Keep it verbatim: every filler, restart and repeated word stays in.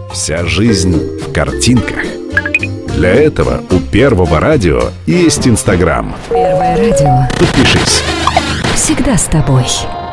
Вся жизнь в картинках. Для этого у Первого радио есть Инстаграм. Первое радио. Подпишись. Всегда с тобой.